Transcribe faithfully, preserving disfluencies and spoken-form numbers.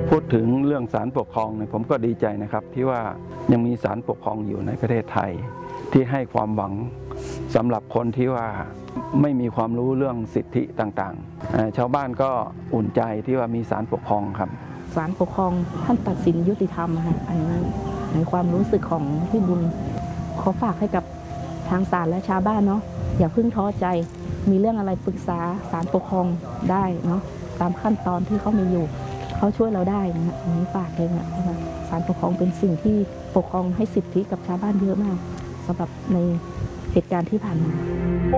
พูดถึงเรื่องศาลปกครองเนี่ยผมก็ดีใจนะครับที่ว่ายังมีศาลปกครองอยู่ในประเทศไทยที่ให้ความหวังสำหรับคนที่ว่าไม่มีความรู้เรื่องสิทธิต่างๆชาวบ้านก็อุ่นใจที่ว่ามีศาลปกครองครับศาลปกครองท่านตัดสินยุติธรรมค่ะอันนี้ในความรู้สึกของพี่บุญขอฝากให้กับทางศาลและชาวบ้านเนาะอย่าเพิ่งท้อใจมีเรื่องอะไรปรึกษาศาลปกครองได้เนาะตามขั้นตอนที่เขามีอยู่เขาช่วยเราได้นะอันนี้ฝากเลยนะศาลปกครองเป็นสิ่งที่ปกครองให้สิทธิกับชาวบ้านเยอะมากสำหรับในเหตุการณ์ที่ผ่านมา